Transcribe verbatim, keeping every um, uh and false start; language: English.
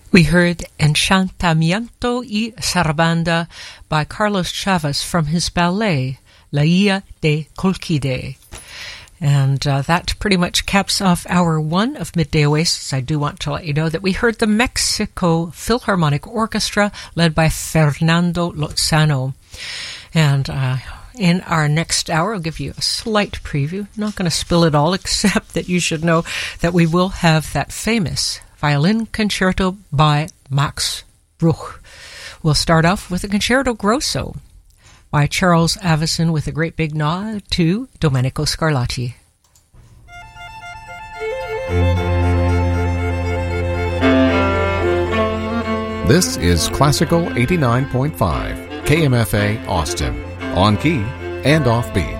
We heard Enchantamiento y Sarabanda by Carlos Chavez from his ballet, La Ia de Colquide. And uh, that pretty much caps off hour one of Midday Oasis. I do want to let you know that we heard the Mexico Philharmonic Orchestra led by Fernando Lozano. And uh, in our next hour, I'll give you a slight preview. I'm not going to spill it all, except that you should know that we will have that famous violin concerto by Max Bruch. We'll start off with a Concerto Grosso by Charles Avison with a great big nod to Domenico Scarlatti. This is Classical eighty-nine point five, K M F A Austin, on key and off beat.